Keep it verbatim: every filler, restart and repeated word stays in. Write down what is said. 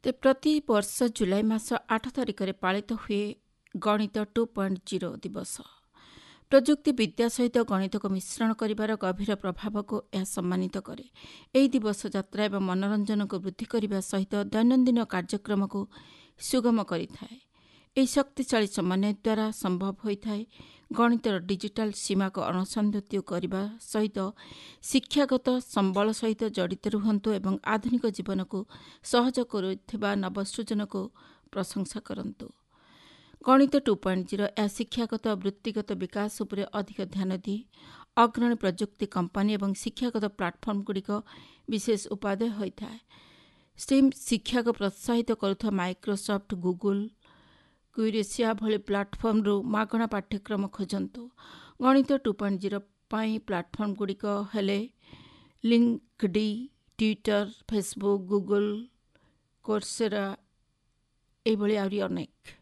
ते प्रति वर्ष जुलाई मास आठ तारिखରେ ପାଳିତ ହୁଏ ଗଣିତ ଟୁ ପଏଣ୍ଟ ଜିରୋ ଦିବସ। ପ୍ରଯୁକ୍ତି ବିଦ୍ୟା ସହିତ ଗଣିତକୁ ମିଶ୍ରଣ କରିବାର ଗଭୀର ପ୍ରଭାବକୁ ଏହା ସମ୍ମାନିତ କରେ। ଏହି ଦିବସ ଯାତ୍ରା ଏବଂ ମନୋରଞ୍ଜନକୁ ବୃଦ୍ଧି କରିବା ସହିତ ଦୈନନ୍ଦିନ କାର୍ଯ୍ୟକ୍ରମକୁ ସୁଗମ କରିଥାଏ। ଏହି ଶକ୍ତିଶାଳୀ ସମନ୍ୱୟ ଦ୍ୱାରା ସମ୍ଭବ ହୋଇଥାଏ ଗଣିତର ଡିଜିଟାଲ ସୀମାକୁ ଅନୁସନ୍ଧିତ କରିବା ସହିତ ଶିକ୍ଷାଗତ ସମ୍ବଳ ସହିତ ଜଡ଼ିତ ରୁହନ୍ତୁ ଏବଂ ଆଧୁନିକ ଜୀବନକୁ ସହଜ କରୁଥିବା ନବସୃଜନକୁ ପ୍ରଶଂସା କରନ୍ତୁ। ଗଣିତ ଟୁ ପଏଣ୍ଟ ଜିରୋ ଏହା ଶିକ୍ଷାଗତ ବୃତ୍ତିଗତ ବିକାଶ ଉପରେ ଅଧିକ ଧ୍ୟାନ ଦିଏ। ଅଗ୍ରଣୀ ପ୍ରଯୁକ୍ତି କମ୍ପାନୀ ଏବଂ ଶିକ୍ଷାଗତ ପ୍ଲାଟଫର୍ମଗୁଡ଼ିକ ବିଶେଷ ଉପାଦେୟ ହୋଇଥାଏ। ଷ୍ଟିମ୍ ଶିକ୍ଷାକୁ ପ୍ରୋତ୍ସାହିତ କରୁଥିବା ମାଇକ୍ରୋସଫ୍ଟ, ଗୁଗୁଲ, କ୍ୟୁରେସିଆ ଭଳି ପ୍ଲାଟଫର୍ମରୁ ମାଗଣା ପାଠ୍ୟକ୍ରମ ଖୋଜନ୍ତୁ। ଗଣିତ ଟୁ ପଏଣ୍ଟ ଜିରୋ ପାଇଁ ପ୍ଲାଟଫର୍ମଗୁଡ଼ିକ ହେଲେ ଲିଙ୍କଡି, ଟ୍ୱିଟର, ଫେସବୁକ୍, ଗୁଗୁଲ, କୋର୍ସେରା ଏଭଳି ଆହୁରି ଅନେକ।